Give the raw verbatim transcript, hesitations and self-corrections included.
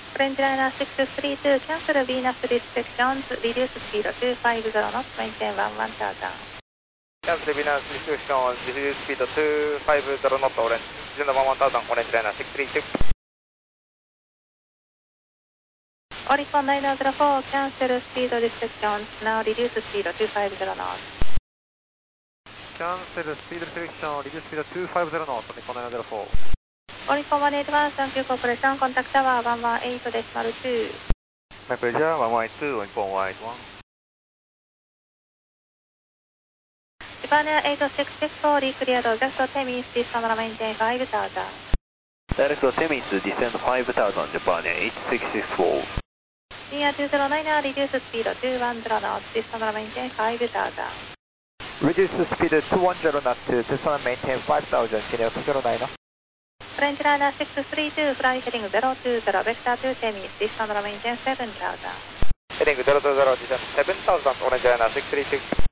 French liner six three two, cancel Venus restrictions, reduce speed two five zero knots, maintain one one thousand. Cancel Venus restrictions, reduce speed two five zero knots, orange, descend one one thousand, orange liner six three two. Oricon nine zero four, cancel speed restrictions, now reduce speed two five zero knots. Cancel speed restriction, reduce speed two five zero knots, Oricon nine zero four. Oricon one eight one, thank you corporation, contact tower one one eight decimal two. My pleasure, one one eight two, Oricon one eight one. Japan Air eight six six four, declared direct to Temis, descend and maintain five thousand. Direct to Temis, descend five thousand, Japan Air eight six six four. Near two zero nine, reduce speed two one zero knots, descend and maintain five thousand. Reduce speed two one zero knots, descend and maintain five thousand, Senior two zero nine. French liner six three two, fly heading zero two zero, vector to Temis, descend and maintain seven thousand. Heading zero two zero, descend seven thousand, orange liner six three two.